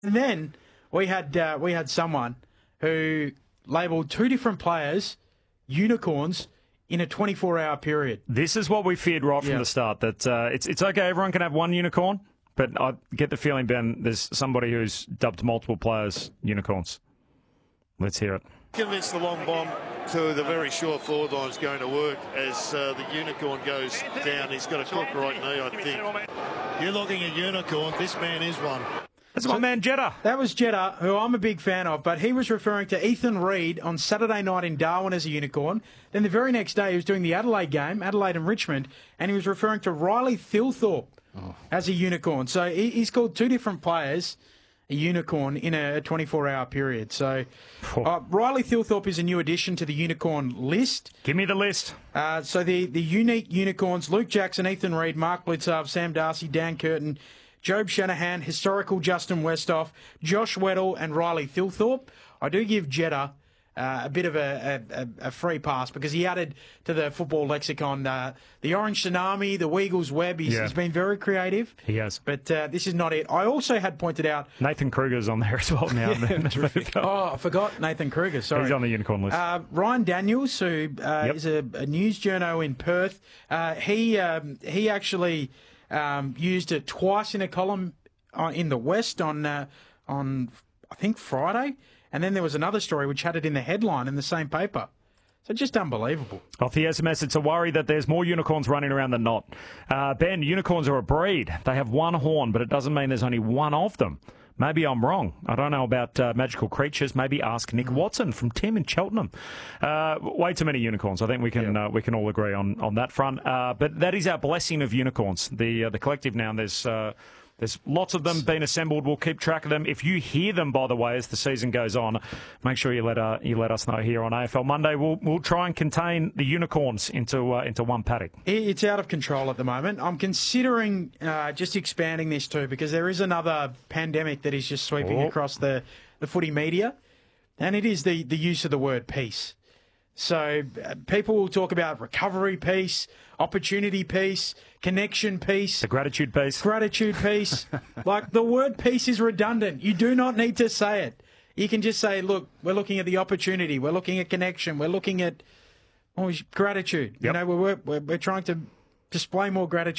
And then we had someone who labelled two different players unicorns in a 24-hour period. This is what we feared right from the start, that it's okay, everyone can have one unicorn, but I get the feeling, Ben, there's somebody who's dubbed multiple players unicorns. Let's hear it. Convinced the long bomb to the very short forward line is going to work as the unicorn goes down. He's got a crook right knee, I think. You're looking at unicorn. This man is one. That's my man Jeddah. That was Jeddah, who I'm a big fan of, but he was referring to Ethan Reid on Saturday night in Darwin as a unicorn. Then the very next day he was doing the Adelaide game, Adelaide and Richmond, and he was referring to Riley Thilthorpe as a unicorn. So he's called two different players a unicorn in a 24-hour period. So Riley Thilthorpe is a new addition to the unicorn list. Give me the list. So the unique unicorns, Luke Jackson, Ethan Reid, Mark Blicavs, Sam Darcy, Dan Curtin, Job Shanahan, historical Justin Westhoff, Josh Weddle and Riley Thilthorpe. I do give Jeddah a bit of a free pass because he added to the football lexicon the Orange Tsunami, the Weagle's Web. He's been very creative. He has. But this is not it. I also had pointed out... Nathan Kruger's on there as well now. I forgot Nathan Kruger, sorry. He's on the unicorn list. Ryan Daniels, who is a news journo in Perth, he actually... used it twice in a column in the West on I think Friday, and then there was another story which had it in the headline in the same paper. So just unbelievable. Off the SMS, it's a worry that there's more unicorns running around than not. Ben, unicorns are a breed. They have one horn, but it doesn't mean there's only one of them. Maybe I'm wrong. I don't know about magical creatures. Maybe ask Nick Watson from Tim in Cheltenham. Way too many unicorns. I think we can all agree on that front. But that is our blessing of unicorns. The collective now. There's lots of them being assembled. We'll keep track of them. If you hear them, by the way, as the season goes on, make sure you let us know here on AFL Monday. We'll try and contain the unicorns into one paddock. It's out of control at the moment. I'm considering just expanding this too because there is another pandemic that is just sweeping across the footy media, and it is the use of the word peace. So people will talk about recovery piece, opportunity piece, connection piece. The gratitude piece. Gratitude piece. Like, the word peace is redundant. You do not need to say it. You can just say, look, we're looking at the opportunity. We're looking at connection. We're looking at gratitude. Yep. You know, we're trying to display more gratitude.